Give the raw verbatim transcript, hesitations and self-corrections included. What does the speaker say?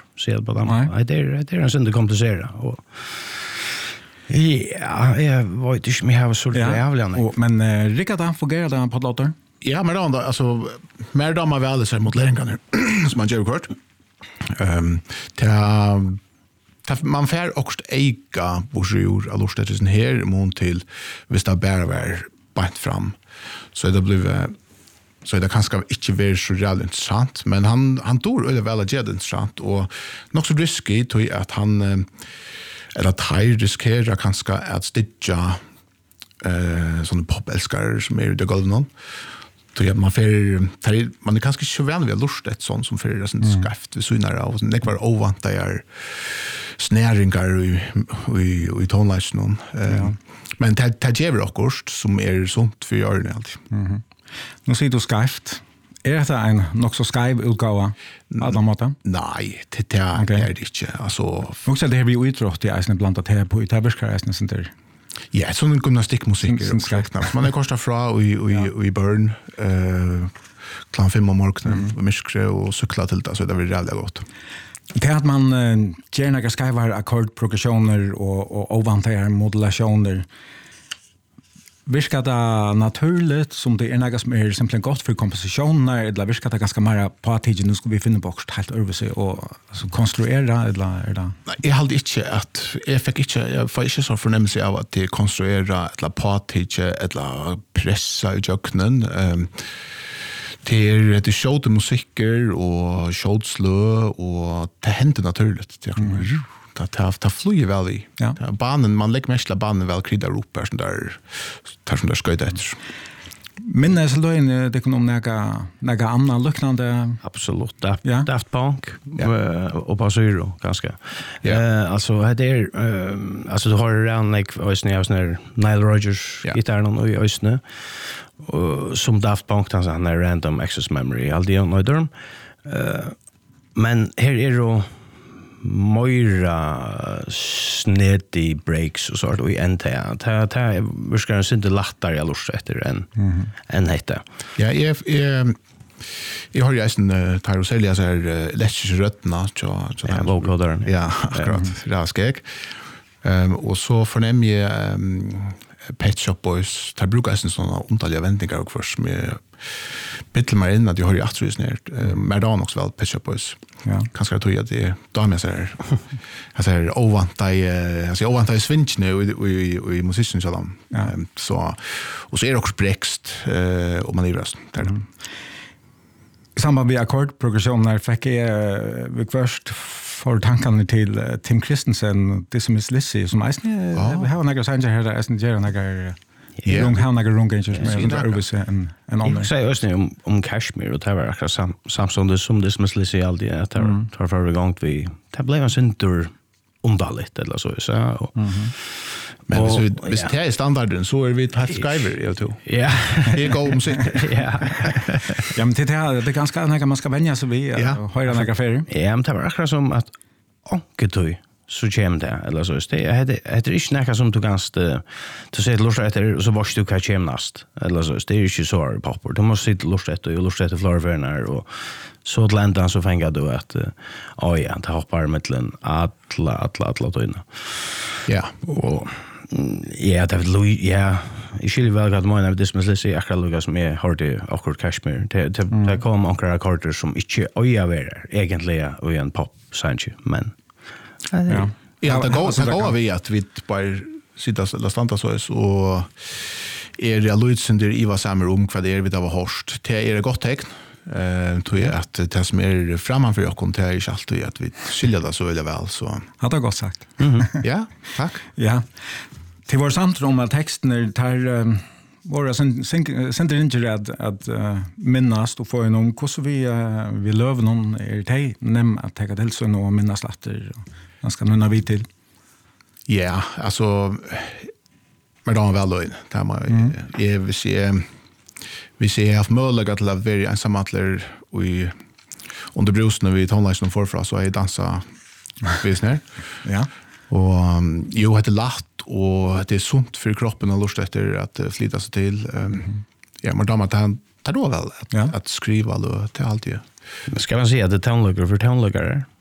se på dem. Nej, det är det är en synd komplicera och ja, jag vet inte om jag har så jävla. Men uh, Rickard fungerar det på låtar? Ja, men då alltså mer damer väl så mot läringarna som man gör kort. Ehm um, man får också äga borsjord av lusteten här mot till visst det bara var bant fram. Så det blev så det kanske inte var så jävla intressant, men han han tog det väl att göra det intressant och nog så risky tror jag att han eller tajr riskerar kanske att stitcha eh såna popälskare som är det golden. Så ja, man får man är kanske inte vän vid lustet sånt som för det sånt skaft vi synar av och det var ovant där snäringar i i i tonlisten någon. Men det det ger också som är sånt för gör det alltid. Mhm. Nu ser du skaft. Är det en nog så skive utgåva alla måtta? Nej, det det är det inte. Alltså, också det här vi utrott i isen blandat här på Itaberskar center. Ja, sån gymnastikmusik man är kostar fra i i i Burn eh klockan fem på morgonen och myskre och cykla till det så det blir jävligt gott. Det att man uh, gärna ska skriva ackordprogressioner och och ovantager modulationer. Viskar det naturligt som det är något som är simpelt gott för kompositioner eller viskar det ganska mer på att nu ska vi finna bort helt över sig och alltså konstruera eller är det? Nej, jag hade inte att jag fick inte jag får inte så förnämelse av att det konstruera eller på att eller pressa i jöknen. Um, det är det showde musiker och showslö och det händer naturligt. Det kommer ta ta ta flyger väl i. Ja. Banan man lägger mest banan väl krydar upp där sån där tar sån där sköjt efter. Men är så då en det kan om några några andra liknande absolut Daft, ja. Daft Punk ja. Och på Zero ganska. Ja. Uh, alltså det är uh, alltså du har redan like ösnä ösnä Nile Rodgers ja. Gitarren och ösnä och som Daft Punk han är random access memory alltid on norm. Uh, men här är då Moira sneddy breaks och sånt och i N T A. Ta ta vi ska ju inte lättare jag lust efter en en hette. Ja, jag jag jag har ju en Tyroselia så här läskiga rötterna så så ja, vocoder. Ja, akkurat. Raskek. Ehm och så förnäm jag Pet Shop Boys. Där brukar jag såna underliga vändningar och först med bitte mer in att jag har ju attrus ner mer då också väl Pet Shop Boys. Ja. Kanske tror jag det då med så här. Jag säger ovanta i alltså ovanta i switch nu i i musician så dem. Så och så är det också brext eh om man är röst där. I samband med ackordprogressioner fick jag vi först för tankarna till uh, Tim Christensen, det som är Lizzy, som är vi har några sanger här där är det några lång har några långa gingers med överse en en annan. Jag säger just nu om om Kashmir och det var akkurat sam Samson det som det som är Lizzy alltid att det tar för igång vi det blev en center undanligt eller så så men så visst det är standarden så är vi helt skriver jag tror. Ja. Det går om sig. Ja. Ja men det är det ganska när man ska vänja sig vid och höra några färger. Ja men det var akkurat som att onketöj så kommer det eller så det är det är inte något som du ganska du säger lust efter så vars du kan chemnast eller så det är ju så papper du måste sitta lust efter och lust efter florvernar och så ländan så fänga du att oj ja det hoppar mellan alla alla alla tojna. Ja och ja det vill ja I skulle väl att man av det som är så jag kallar det som är hörde akkurat Kashmir det det kom några akkorder som inte öja ver egentligen och en pop sanche men ja ja det går det går vi att vi bara sitta eller stanna så så är det Lutzen där Eva Sammer om vad det är vi det var horst det är det gott tecken eh tror jag att det som är framför jag kom till är inte alltid att vi skiljer det så väl väl så har det gått sagt. Ja tack ja till vår samtal om att texten tar våra center inte att att minnas och få en om hur vi vi löv någon är det näm att ta till så och minnas latter man ska nunna vi till. Ja alltså men då väl då där man är vi ser vi ser haft möjlighet att vara very ensammatler och under brusen vi tonlisten förfra så är dansa business. Ja. Och um, jo heter lätt och det är sunt för kroppen och lust efter att uh, slita sig till. Um, mm. Ja, men damer tar tar då väl att, ja. att skriva då till allt det. Ska man säga att det tonlager för tonlagare?